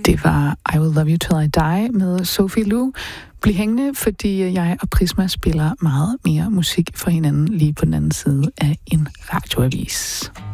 Det var I Will Love You Till I Die med Sophie Lu. Bliv hængende, fordi jeg og Prisma spiller meget mere musik for hinanden lige på den anden side af en radioavis.